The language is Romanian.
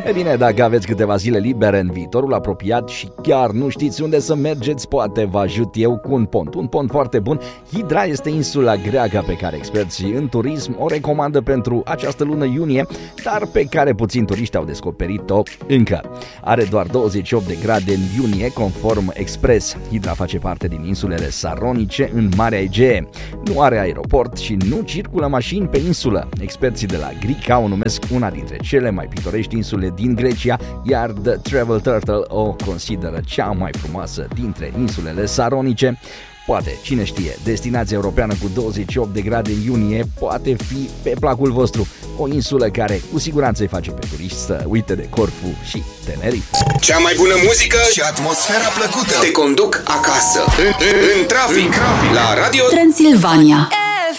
E bine, dacă aveți câteva zile libere în viitorul apropiat și chiar nu știți unde să mergeți, poate vă ajut eu cu un pont foarte bun. Hidra este insula greacă pe care experții în turism o recomandă pentru această lună iunie, dar pe care puțini turiști au descoperit-o încă. Are doar 28 de grade în iunie, conform Express. Hidra face parte din insulele Saronice în Marea Egee. Nu are aeroport și nu circulă mașini pe insulă. Experții de la Greekau o numesc una dintre cele mai pitorești insule din Grecia, iar The Travel Turtle o consideră cea mai frumoasă dintre insulele Saronice. Poate, cine știe, destinația europeană cu 28 de grade în iunie poate fi pe placul vostru. O insulă care cu siguranță îi face pe turiști să uite de Corfu și Tenerife. Cea mai bună muzică și atmosfera plăcută te conduc acasă, în trafic, la Radio Transilvania.